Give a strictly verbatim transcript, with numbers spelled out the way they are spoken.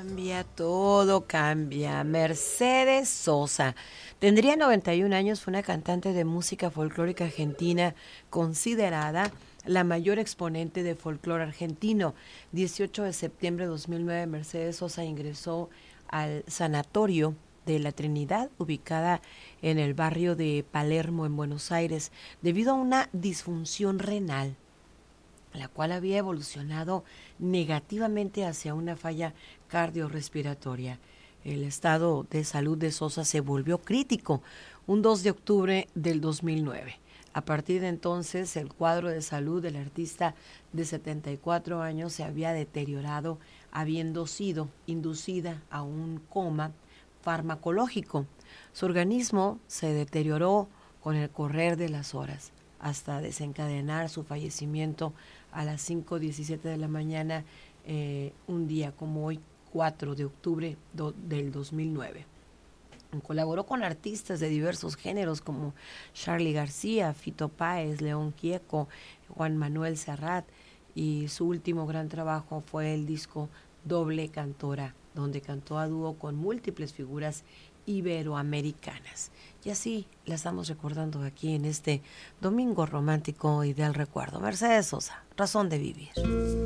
cambia, todo cambia. Mercedes Sosa. Tendría noventa y un años, fue una cantante de música folclórica argentina considerada la mayor exponente de folclore argentino. dieciocho de septiembre de dos mil nueve, Mercedes Sosa ingresó al sanatorio de la Trinidad, ubicada en el barrio de Palermo, en Buenos Aires, debido a una disfunción renal, la cual había evolucionado negativamente hacia una falla cardiorrespiratoria. El estado de salud de Sosa se volvió crítico un dos de octubre del dos mil nueve. A partir de entonces, el cuadro de salud del artista de setenta y cuatro años se había deteriorado, habiendo sido inducida a un coma farmacológico. Su organismo se deterioró con el correr de las horas, hasta desencadenar su fallecimiento a las cinco diecisiete de la mañana, eh, un día como hoy, cuatro de octubre do, del dos mil nueve. Colaboró con artistas de diversos géneros como Charly García, Fito Páez, León Gieco, Juan Manuel Serrat, y su último gran trabajo fue el disco Doble Cantora, donde cantó a dúo con múltiples figuras iberoamericanas. Y así la estamos recordando aquí en este domingo romántico y del recuerdo. Mercedes Sosa, Razón de Vivir.